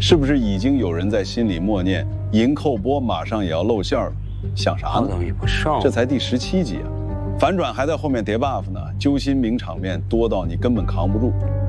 是不是已经有人在心里默念银扣波马上也要露馅了？想啥呢？ 等于不上， 这才第17集啊，反转还在后面叠 buff 呢，揪心名场面多到你根本扛不住。